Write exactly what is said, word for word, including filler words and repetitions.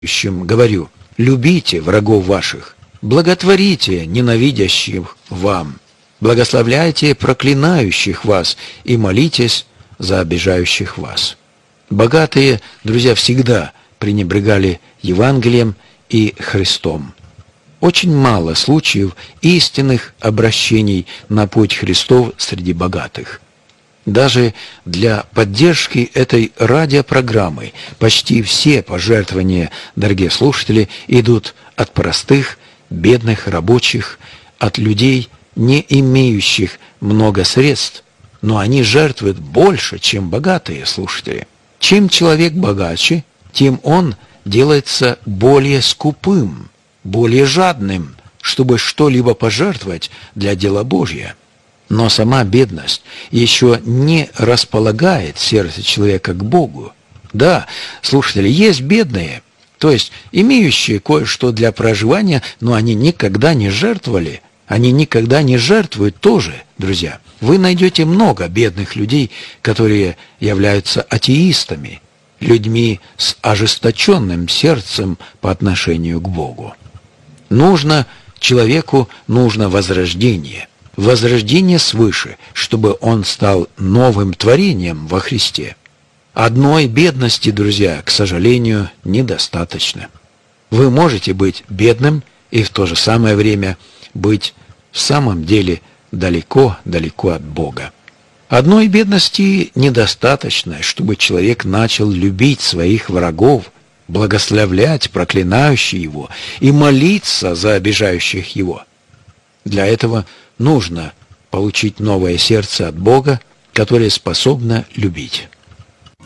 говорю: любите врагов ваших, благотворите ненавидящих вам, благословляйте проклинающих вас и молитесь за обижающих вас. Богатые, друзья, всегда пренебрегали Евангелием и Христом. Очень мало случаев истинных обращений на путь Христов среди богатых. Даже для поддержки этой радиопрограммы почти все пожертвования, дорогие слушатели, идут от простых, бедных рабочих, от людей, не имеющих много средств, но они жертвуют больше, чем богатые слушатели. Чем человек богаче, тем он делается более скупым, более жадным, чтобы что-либо пожертвовать для дела Божьего. Но сама бедность еще не располагает сердце человека к Богу. Да, слушатели, есть бедные, то есть имеющие кое-что для проживания, но они никогда не жертвовали, они никогда не жертвуют тоже, друзья. Вы найдете много бедных людей, которые являются атеистами, людьми с ожесточенным сердцем по отношению к Богу. Нужно человеку, нужно возрождение. Возрождение свыше, чтобы он стал новым творением во Христе. Одной бедности, друзья, к сожалению, недостаточно. Вы можете быть бедным и в то же самое время быть в самом деле далеко-далеко от Бога. Одной бедности недостаточно, чтобы человек начал любить своих врагов, благословлять проклинающих его и молиться за обижающих его. Для этого нужно получить новое сердце от Бога, которое способно любить.